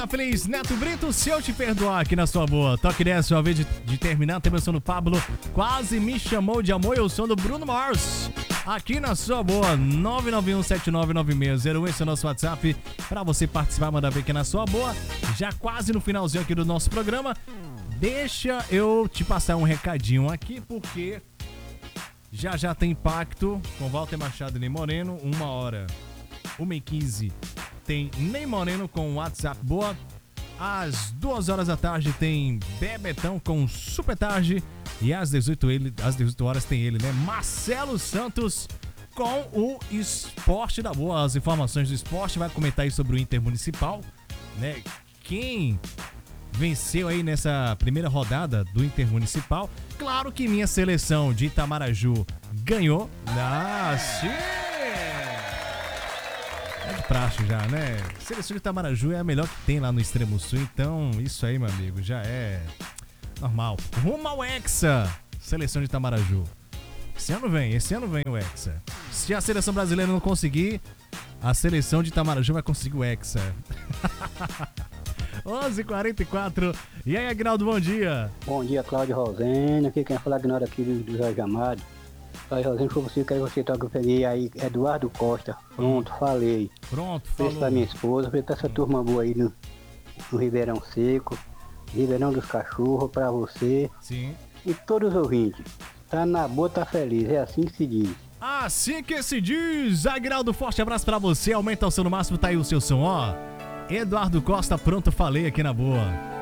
Feliz Neto Brito, se eu te perdoar aqui na sua boa. Toque dessa, a vez de terminar, tem menção do Pablo. Quase me chamou de amor, eu sou do Bruno Mars. Aqui na sua boa, 991799601, esse é o nosso WhatsApp pra você participar, mandar ver aqui na sua boa. Já quase no finalzinho aqui do nosso programa. Deixa eu te passar um recadinho aqui, porque já tem pacto com Walter Machado e Ney Moreno, 1h, 1h15. Tem Ney Moreno com WhatsApp Boa. Às 2h da tarde tem Bebetão com Super Tarde. E às 18 horas tem ele, né? Marcelo Santos com o Esporte da Boa. As informações do esporte, vai comentar aí sobre o Intermunicipal, né? Quem venceu aí nessa primeira rodada do Intermunicipal. Claro que minha seleção de Itamaraju ganhou. Ah, sim! É de praxe já, né? Seleção de Itamaraju é a melhor que tem lá no Extremo Sul, então isso aí, meu amigo, já é normal. Rumo ao Hexa, seleção de Itamaraju. Esse ano vem o Hexa. Se a seleção brasileira não conseguir, a seleção de Itamaraju vai conseguir o Hexa. 11h44. E aí, Agnaldo, bom dia. Bom dia, Cláudio Rosene. Aqui quem fala Agnaldo aqui do Jorge Amado. Cláudio Rosene, foi você que você toca, eu peguei aí, Eduardo Costa. Pronto, falei. Pronto, falou. Pra minha esposa, pra essa turma boa aí no Ribeirão Seco, Ribeirão dos Cachorros, pra você. Sim. E todos os ouvintes. Tá na boa, tá feliz, é assim que se diz. Assim que se diz. Agnaldo, forte abraço pra você. Aumenta o seu no máximo, tá aí o seu som, ó. Eduardo Costa, pronto, falei aqui na boa.